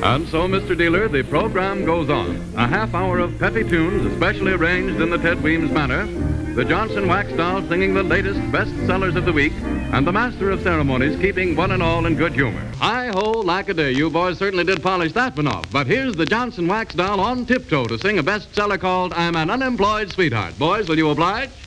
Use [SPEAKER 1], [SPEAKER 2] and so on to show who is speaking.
[SPEAKER 1] And so, Mr. Dealer, the program goes on. A half hour of peppy tunes, especially arranged in the Ted Weems manner, the Johnson Wax Doll singing the latest bestsellers of the week, and the master of ceremonies keeping one and all in good humor. Hi-ho, lack-a-day, you boys certainly did polish that one off. But here's the Johnson Wax Doll on tiptoe to sing a bestseller called I'm an Unemployed Sweetheart. Boys, will you oblige?